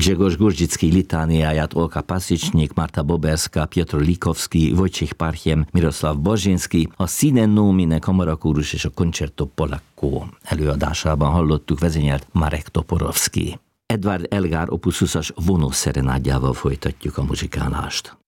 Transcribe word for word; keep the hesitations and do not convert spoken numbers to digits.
Grzegorz Gurdzicki litániáját Olka Pasicsnyik, Marta Boberska, Piotr Likovski, Wojciech Parchiem, Miroslav Borzsinski, a Sine Nomine kamarakórus és a Concerto Polacco előadásában hallottuk, vezényelt Marek Toporowski. Edvard Elgar opus huszas vonószerenádjával folytatjuk a muzsikálást.